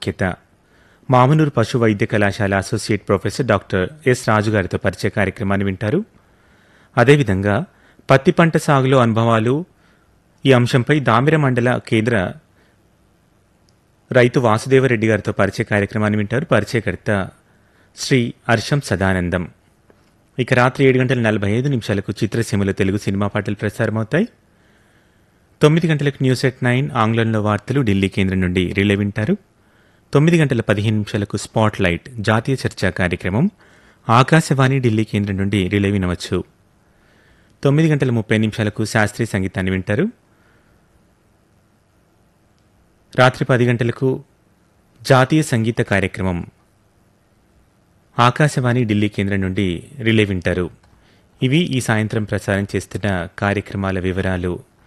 ప్రాముఖ్యత మామనూరు పశు వైద్య కళాశాల అసోసియేట్ ప్రొఫెసర్ డాక్టర్ ఎస్ రాజు గారితో పరిచయ కార్యక్రమాన్ని వింటారు. అదేవిధంగా పత్తి పంట సాగులో అనుభవాలు ఈ అంశంపై దామిర మండల కేంద్ర రైతు వాసుదేవరెడ్డి గారితో పరిచయ కార్యక్రమాన్ని వింటారు. పరిచయకర్త శ్రీ హర్షం సదానందం. ఇక రాత్రి 7:45 చిత్రసీమలో తెలుగు సినిమా పాటలు ప్రసారమవుతాయి. 9 గంటలకు న్యూస్ ఎట్ 9 ఆంగ్లంలో వార్తలు ఢిల్లీ కేంద్రం నుండి రిలే వింటారు. 9:15 స్పాట్ లైట్ జాతీయ చర్చా కార్యక్రమం ఆకాశవాణి ఢిల్లీ కేంద్రం నుండి రిలే వినవచ్చు. 9:30 శాస్త్రీయ సంగీతాన్ని వింటారు. రాత్రి 10 గంటలకు జాతీయ సంగీత కార్యక్రమం ఆకాశవాణి ఢిల్లీ కేంద్రం నుండి రిలే వింటారు. ఇవి ఈ సాయంత్రం ప్రసారం చేస్తున్న కార్యక్రమాల వివరాలు.